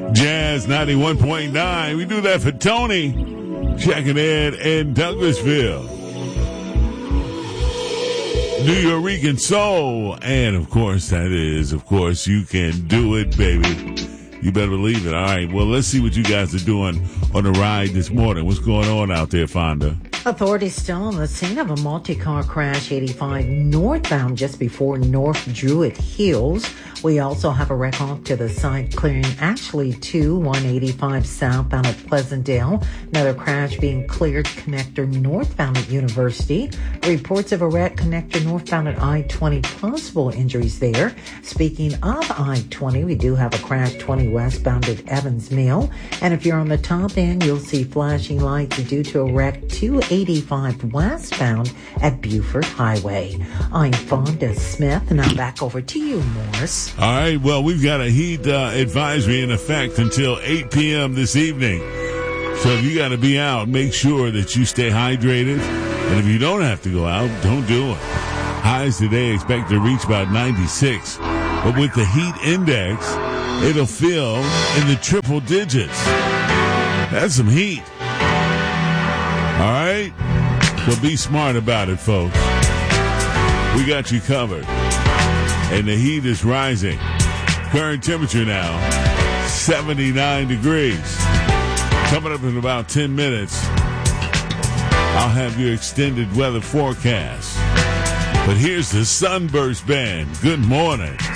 Jazz 91.9. We do that for Tony. Checking in Douglasville. New York Soul. And, of course, that is, You Can Do It, baby. You better believe it. All right, well, let's see what you guys are doing on the ride this morning. What's going on out there, Fonda? Authorities still on the scene of a multi-car crash 85 northbound just before North Druid Hills. We also have a wreck off to the side clearing actually to 185 southbound at Pleasantdale. Another crash being cleared connector northbound at University. Reports of a wreck connector northbound at I-20, possible injuries there. Speaking of I-20, we do have a crash 20 westbound at Evans Mill. And if you're on the top end, you'll see flashing lights due to a wreck 285 westbound at Buford Highway. I'm Fonda Smith, and I'm back over to you, Morris. All right, well, we've got a heat advisory in effect until 8 p.m. this evening. So if you got to be out, make sure that you stay hydrated. And if you don't have to go out, don't do it. Highs today expect to reach about 96. But with the heat index, it'll feel in the triple digits. That's some heat. All right? So be smart about it, folks. We got you covered. And the heat is rising. Current temperature now, 79 degrees. Coming up in about 10 minutes, I'll have your extended weather forecast. But here's the Sunburst Band. Good morning.